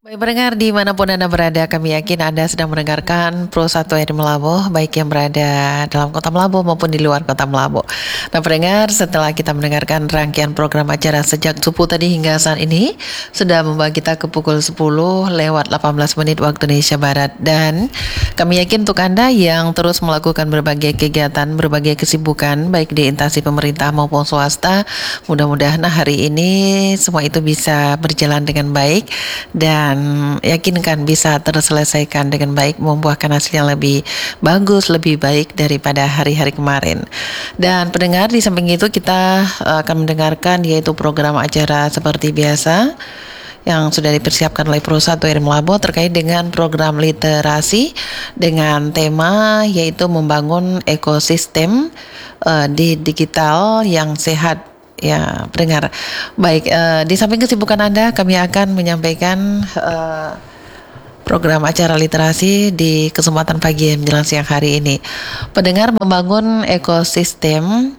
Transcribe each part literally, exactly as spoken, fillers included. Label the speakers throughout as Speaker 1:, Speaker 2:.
Speaker 1: Baik pendengar dimanapun Anda berada, kami yakin Anda sedang mendengarkan Pro satu R Melaboh, baik yang berada dalam kota Melaboh maupun di luar kota Melaboh. Nah pendengar, setelah kita mendengarkan rangkaian program acara sejak subuh tadi hingga saat ini, sudah membawa kita ke pukul sepuluh lewat delapan belas menit waktu Indonesia Barat. Dan kami yakin untuk Anda yang terus melakukan berbagai kegiatan, berbagai kesibukan, baik di instansi pemerintah maupun swasta, mudah-mudahan hari ini semua itu bisa berjalan dengan baik dan yakinkan bisa terselesaikan dengan baik, membuahkan hasil yang lebih bagus, lebih baik daripada hari-hari kemarin. Dan pendengar, di samping itu kita akan mendengarkan yaitu program acara seperti biasa yang sudah dipersiapkan oleh Pro satu R Melaboh terkait dengan program literasi dengan tema yaitu membangun ekosistem uh, di digital yang sehat. Ya, pendengar. Baik, uh, di samping kesibukan Anda, kami akan menyampaikan uh, program acara literasi di kesempatan pagi menjelang siang hari ini. Pendengar, membangun ekosistem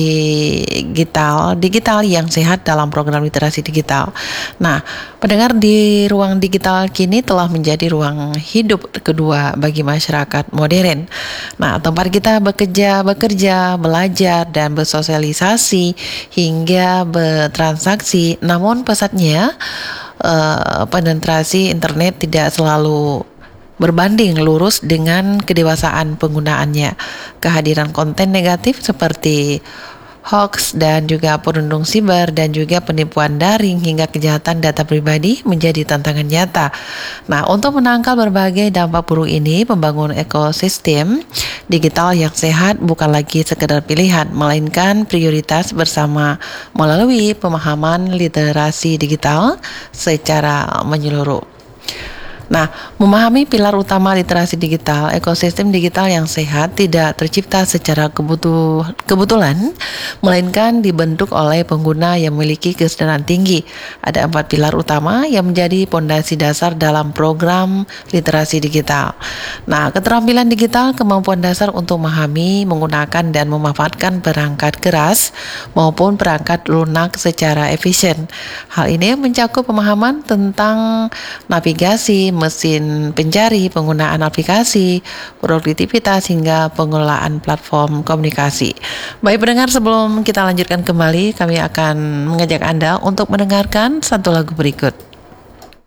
Speaker 1: digital, digital yang sehat dalam program literasi digital. Nah, pendengar, di ruang digital kini telah menjadi ruang hidup kedua bagi masyarakat modern. Nah, tempat kita bekerja, bekerja, belajar dan bersosialisasi hingga bertransaksi. Namun pesatnya uh, penetrasi internet tidak selalu berbanding lurus dengan kedewasaan penggunaannya. Kehadiran konten negatif seperti hoax dan juga perundung siber dan juga penipuan daring hingga kejahatan data pribadi menjadi tantangan nyata. Nah, untuk menangkal berbagai dampak buruk ini, membangun ekosistem digital yang sehat bukan lagi sekedar pilihan, melainkan prioritas bersama melalui pemahaman literasi digital secara menyeluruh. Nah, memahami pilar utama literasi digital, ekosistem digital yang sehat tidak tercipta secara kebutuh, kebetulan, melainkan dibentuk oleh pengguna yang memiliki kesadaran tinggi. Ada empat pilar utama yang menjadi pondasi dasar dalam program literasi digital. Nah, keterampilan digital, kemampuan dasar untuk memahami, menggunakan, dan memanfaatkan perangkat keras maupun perangkat lunak secara efisien. Hal ini mencakup pemahaman tentang navigasi, mesin pencari, penggunaan aplikasi, produktivitas hingga pengelolaan platform komunikasi. Baik pendengar, sebelum kita lanjutkan kembali, kami akan mengajak Anda untuk mendengarkan satu lagu berikut.